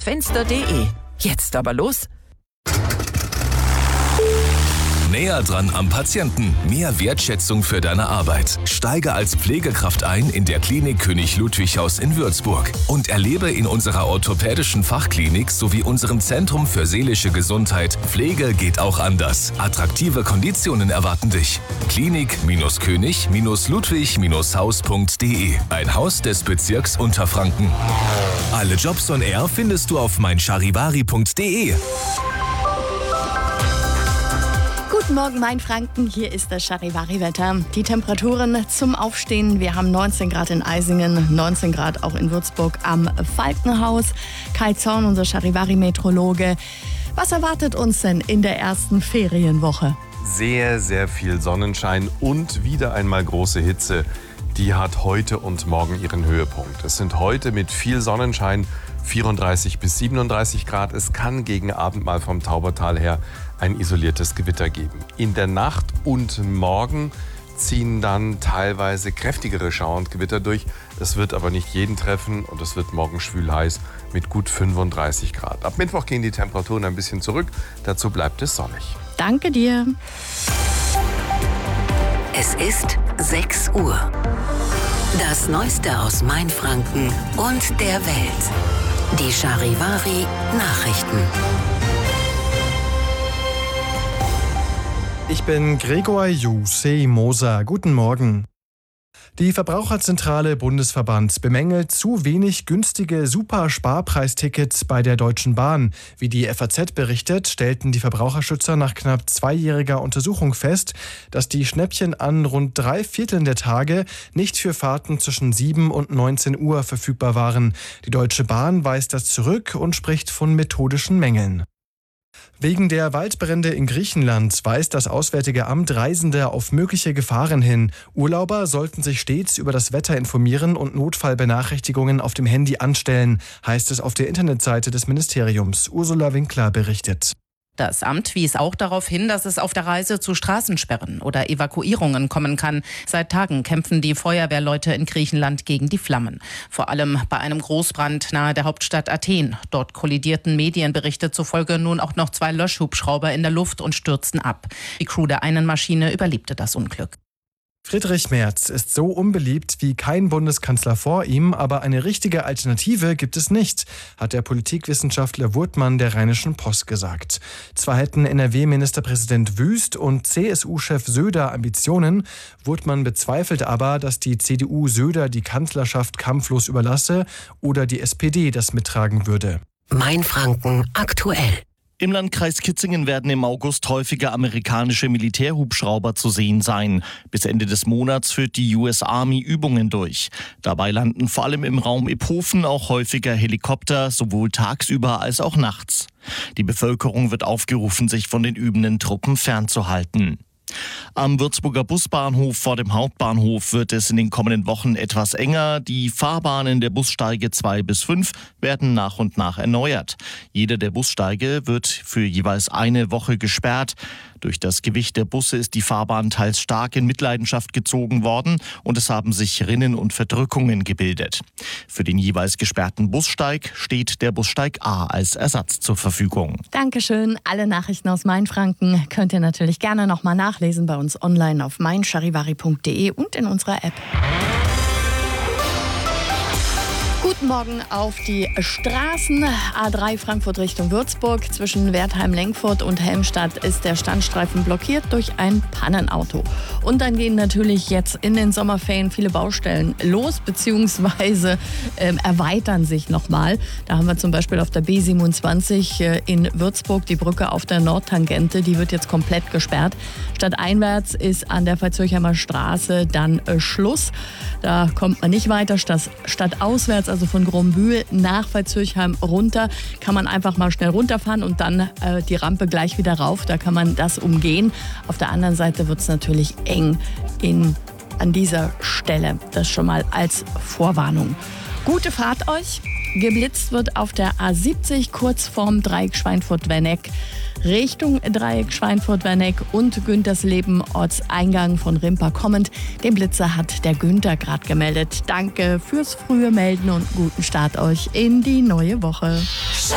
Fenster.de. Jetzt aber los! Näher dran am Patienten. Mehr Wertschätzung für deine Arbeit. Steige als Pflegekraft ein in der Klinik König Ludwig Haus in Würzburg und erlebe in unserer orthopädischen Fachklinik sowie unserem Zentrum für seelische Gesundheit Pflege geht auch anders. Attraktive Konditionen erwarten dich. Klinik-König-Ludwig-Haus.de. Ein Haus des Bezirks Unterfranken. Alle Jobs on Air findest du auf meincharivari.de. Guten Morgen, Mainfranken. Hier ist das Charivari-Wetter. Die Temperaturen zum Aufstehen. Wir haben 19 Grad in Eisingen, 19 Grad auch in Würzburg am Falkenhaus. Kai Zorn, unser Charivari-Meteorologe. Was erwartet uns denn in der ersten Ferienwoche? Sehr, sehr viel Sonnenschein und wieder einmal große Hitze. Die hat heute und morgen ihren Höhepunkt. Es sind heute mit viel Sonnenschein 34 bis 37 Grad. Es kann gegen Abend mal vom Taubertal her ein isoliertes Gewitter geben. In der Nacht und morgen ziehen dann teilweise kräftigere Schauer und Gewitter durch. Es wird aber nicht jeden treffen und es wird morgen schwül heiß mit gut 35 Grad. Ab Mittwoch gehen die Temperaturen ein bisschen zurück. Dazu bleibt es sonnig. Danke dir. Es ist 6 Uhr. Das Neueste aus Mainfranken und der Welt. Die Charivari Nachrichten. Ich bin Gregor Moser. Guten Morgen. Die Verbraucherzentrale Bundesverband bemängelt zu wenig günstige Super-Sparpreistickets bei der Deutschen Bahn. Wie die FAZ berichtet, stellten die Verbraucherschützer nach knapp 2-jähriger Untersuchung fest, dass die Schnäppchen an rund 3/4 der Tage nicht für Fahrten zwischen 7 und 19 Uhr verfügbar waren. Die Deutsche Bahn weist das zurück und spricht von methodischen Mängeln. Wegen der Waldbrände in Griechenland weist das Auswärtige Amt Reisende auf mögliche Gefahren hin. Urlauber sollten sich stets über das Wetter informieren und Notfallbenachrichtigungen auf dem Handy anstellen, heißt es auf der Internetseite des Ministeriums. Ursula Winkler berichtet. Das Amt wies auch darauf hin, dass es auf der Reise zu Straßensperren oder Evakuierungen kommen kann. Seit Tagen kämpfen die Feuerwehrleute in Griechenland gegen die Flammen. Vor allem bei einem Großbrand nahe der Hauptstadt Athen. Dort kollidierten Medienberichte zufolge nun auch noch 2 Löschhubschrauber in der Luft und stürzten ab. Die Crew der einen Maschine überlebte das Unglück. Friedrich Merz ist so unbeliebt wie kein Bundeskanzler vor ihm, aber eine richtige Alternative gibt es nicht, hat der Politikwissenschaftler Wurtmann der Rheinischen Post gesagt. Zwar hätten NRW-Ministerpräsident Wüst und CSU-Chef Söder Ambitionen, Wurtmann bezweifelt aber, dass die CDU Söder die Kanzlerschaft kampflos überlasse oder die SPD das mittragen würde. Mainfranken aktuell. Im Landkreis Kitzingen werden im August häufiger amerikanische Militärhubschrauber zu sehen sein. Bis Ende des Monats führt die US Army Übungen durch. Dabei landen vor allem im Raum Iphofen auch häufiger Helikopter, sowohl tagsüber als auch nachts. Die Bevölkerung wird aufgerufen, sich von den übenden Truppen fernzuhalten. Am Würzburger Busbahnhof vor dem Hauptbahnhof wird es in den kommenden Wochen etwas enger. Die Fahrbahnen der Bussteige 2 bis 5 werden nach und nach erneuert. Jeder der Bussteige wird für jeweils eine Woche gesperrt. Durch das Gewicht der Busse ist die Fahrbahn teils stark in Mitleidenschaft gezogen worden und es haben sich Rinnen und Verdrückungen gebildet. Für den jeweils gesperrten Bussteig steht der Bussteig A als Ersatz zur Verfügung. Dankeschön. Alle Nachrichten aus Mainfranken könnt ihr natürlich gerne nochmal nachlesen bei uns online auf meincharivari.de und in unserer App. Guten Morgen auf die Straßen. A3 Frankfurt Richtung Würzburg. Zwischen Wertheim-Lenkfurt und Helmstadt ist der Standstreifen blockiert durch ein Pannenauto. Und dann gehen natürlich jetzt in den Sommerferien viele Baustellen los, beziehungsweise erweitern sich nochmal. Da haben wir zum Beispiel auf der B27 in Würzburg die Brücke auf der Nordtangente. Die wird jetzt komplett gesperrt. Stadteinwärts ist an der Veitshöchheimer Straße dann Schluss. Da kommt man nicht weiter. Stadtauswärts, also von Grombühl nach Veitshöchheim runter, kann man einfach mal schnell runterfahren und dann die Rampe gleich wieder rauf. Da kann man das umgehen. Auf der anderen Seite wird es natürlich eng an dieser Stelle. Das schon mal als Vorwarnung. Gute Fahrt euch. Geblitzt wird auf der A70 kurz vorm Dreieck Schweinfurt-Werneck Richtung Dreieck Schweinfurt-Werneck und Güntersleben Ortseingang von Rimper kommend. Den Blitzer hat der Günther gerade gemeldet. Danke fürs frühe Melden und guten Start euch in die neue Woche.